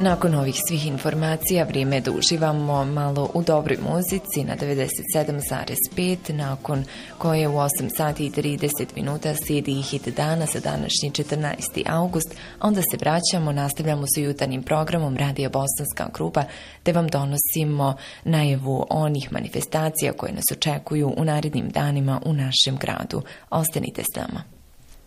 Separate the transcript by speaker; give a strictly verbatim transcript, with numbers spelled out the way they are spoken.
Speaker 1: Nakon ovih svih informacija vrijeme je da uživamo malo u dobroj muzici na devedeset sedam zarez pet, nakon koje u osam sati i trideset minuta slijedi hit dana za današnji četrnaesti august, onda se vraćamo, nastavljamo sa jutarnjim programom Radija Bosanska Krupa, te vam donosimo najavu onih manifestacija koje nas očekuju u narednim danima u našem gradu. Ostanite s nama.